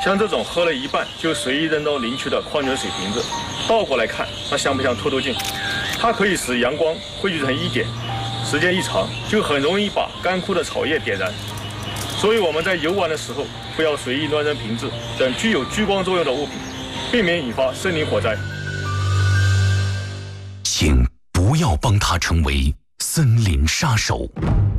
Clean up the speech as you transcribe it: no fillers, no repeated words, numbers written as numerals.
像这种喝了一半就随意扔到林区的矿泉水瓶子，倒过来看，它像不像透镜？它可以使阳光汇聚成一点，时间一长，就很容易把干枯的草叶点燃。所以我们在游玩的时候，不要随意乱扔瓶子等具有聚光作用的物品，避免引发森林火灾。 请不要帮他成为森林杀手。